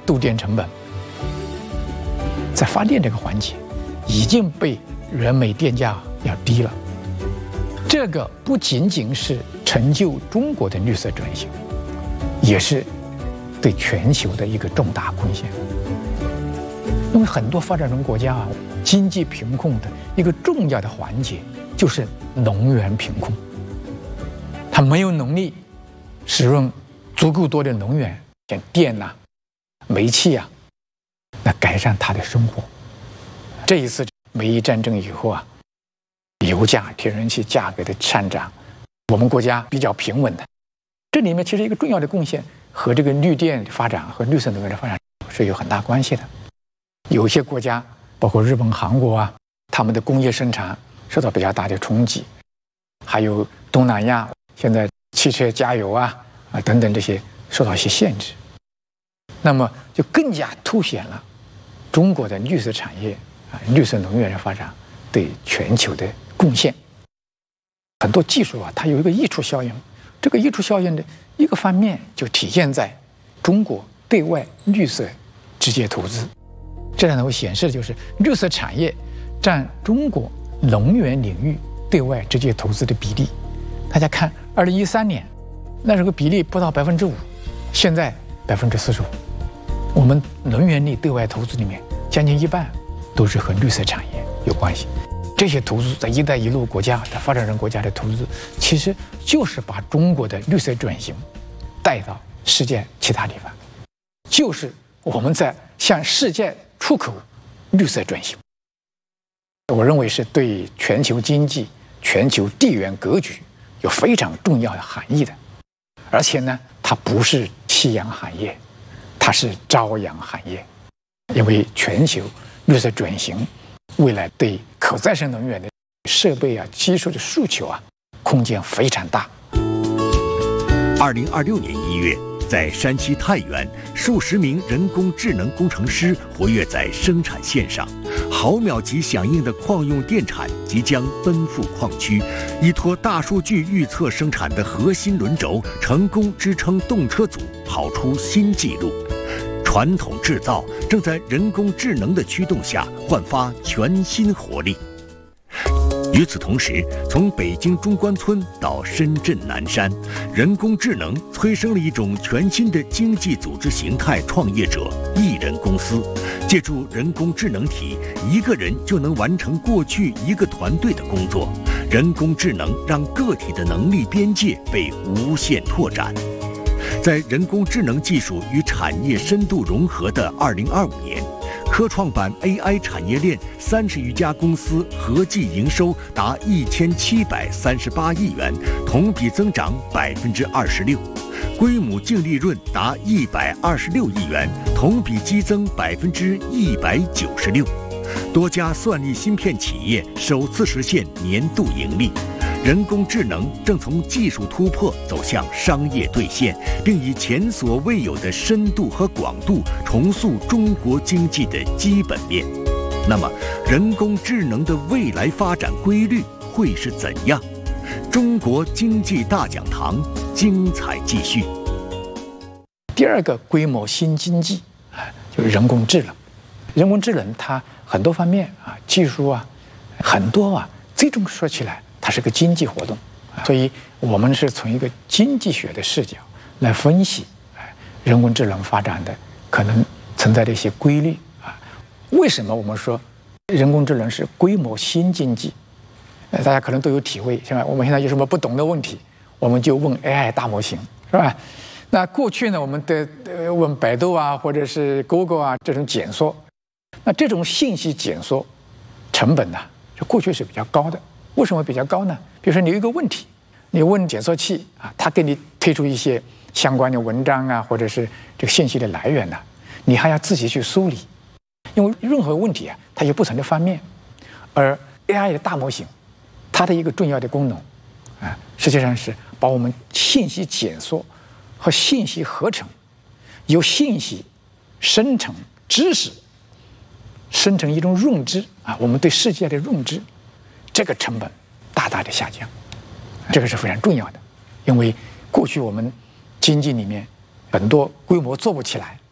度电成本在发电这个环节已经被远美电价要低了。这个不仅仅是成就中国的绿色转型，也是对全球的一个重大贡献。因为很多发展中国家啊，经济贫困的一个重要的环节就是能源贫困，它没有能力使用足够多的能源，像电呐、煤气啊，来改善它的生活。这一次美伊战争以后啊，油价、天然气价格的上涨，我们国家比较平稳的。这里面其实一个重要的贡献和这个绿电的发展和绿色能源的发展是有很大关系的。有些国家，包括日本、韩国啊，他们的工业生产受到比较大的冲击，还有东南亚现在汽车加油啊等等这些受到一些限制，那么就更加凸显了中国的绿色产业绿色能源的发展对全球的贡献。很多技术啊，它有一个溢出效应，这个溢出效应的一个方面就体现在中国对外绿色直接投资。这样呢，会显示就是绿色产业占中国能源领域对外直接投资的比例。大家看，2013年那时候比例不到5%，现在45%。我们能源类对外投资里面，将近一半都是和绿色产业有关系。这些投资在“一带一路”国家的发展中国家的投资，其实就是把中国的绿色转型带到世界其他地方，就是我们在向世界出口绿色转型。我认为是对全球经济、全球地缘格局有非常重要的含义的。而且呢，它不是夕阳行业，它是朝阳行业，因为全球绿色转型未来对可再生能源的设备啊、技术的诉求啊，空间非常大。 2026年1月，在山西太原，数十名人工智能工程师活跃在生产线上，毫秒级响应的矿用电产即将奔赴矿区，依托大数据预测生产的核心轮轴，成功支撑动车组跑出新纪录。传统制造正在人工智能的驱动下焕发全新活力。与此同时，从北京中关村到深圳南山，人工智能催生了一种全新的经济组织形态——创业者一人公司。借助人工智能体，一个人就能完成过去一个团队的工作。人工智能让个体的能力边界被无限拓展。在人工智能技术与产业深度融合的2025年，科创板 AI 产业链30余家公司合计营收达1738亿元，同比增长26%，规模净利润达126亿元，同比激增196%。多家算力芯片企业首次实现年度盈利。人工智能正从技术突破走向商业兑现，并以前所未有的深度和广度重塑中国经济的基本面。那么，人工智能的未来发展规律会是怎样？中国经济大讲堂精彩继续。 第二个规模新经济就是人工智能。人工智能它很多方面技术很多最终说起来，它是个经济活动，所以我们是从一个经济学的视角来分析人工智能发展的可能存在的一些规律为什么我们说人工智能是规模新经济？大家可能都有体会，是吧？我们现在有什么不懂的问题，我们就问 AI 大模型，是吧？那过去呢，我们问百度或者是 Google 这种检索，那这种信息检索成本呢，就过去是比较高的。为什么比较高呢？比如说你有一个问题，你问检索器它给你推出一些相关的文章或者是这个信息的来源你还要自己去梳理，因为任何问题它有不同的方面，而 AI 的大模型，它的一个重要的功能实际上是把我们信息检索和信息合成，由信息生成知识，生成一种认知我们对世界的认知，这个成本大大的下降，这个是非常重要的。因为过去我们经济里面很多规模做不起来，